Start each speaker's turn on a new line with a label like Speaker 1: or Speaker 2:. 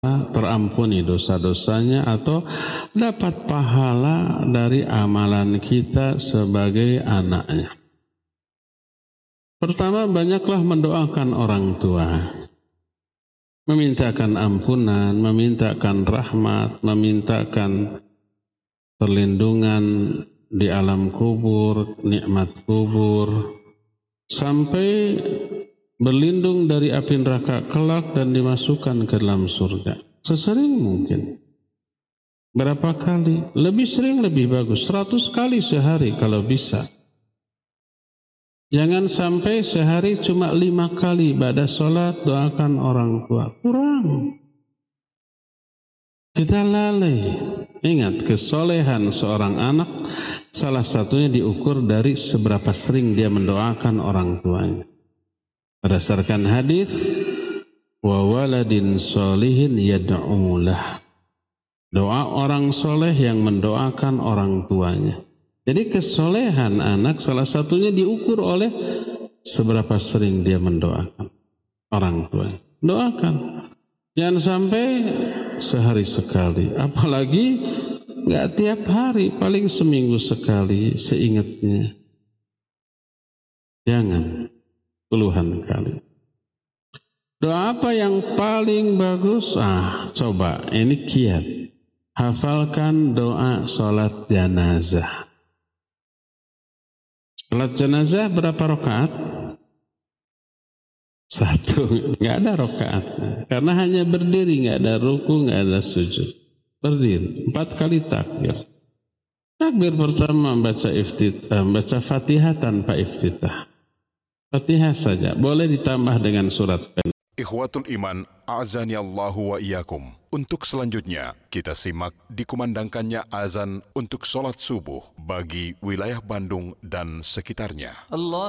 Speaker 1: terampuni dosa-dosanya atau dapat pahala dari amalan kita sebagai anaknya. Pertama, banyaklah mendoakan orang tua, memintakan ampunan, memintakan rahmat, memintakan perlindungan di alam kubur, nikmat kubur, sampai berlindung dari api neraka kelak dan dimasukkan ke dalam surga. Sesering mungkin. Berapa kali? Lebih sering lebih bagus. 100 kali sehari kalau bisa. Jangan sampai sehari cuma 5 kali ibadah sholat doakan orang tua. Kurang. Kita lalai. Ingat, kesolehan seorang anak salah satunya diukur dari seberapa sering dia mendoakan orang tuanya. Berdasarkan hadis, wa waladin solihin yad'ulah. Doa orang soleh yang mendoakan orang tuanya. Jadi kesolehan anak salah satunya diukur oleh seberapa sering dia mendoakan orang tuanya. Doakan. Jangan sampai sehari sekali. Apalagi nggak tiap hari, paling seminggu sekali seingatnya. Jangan puluhan kali. Doa apa yang paling bagus? Coba ini kiat. Hafalkan doa sholat jenazah. Sholat jenazah berapa rakaat? 1. Nggak ada rakaat. Karena hanya berdiri, nggak ada ruku, nggak ada sujud. Berdiri. 4 kali takbir. Takbir pertama baca Fatihah tanpa iftitah. Fatihah saja. Boleh ditambah dengan surat pendek.
Speaker 2: Ikhwatul iman, a'azani Allahu wa iyyakum. Untuk selanjutnya, kita simak dikumandangkannya azan untuk sholat subuh bagi wilayah Bandung dan sekitarnya. Allah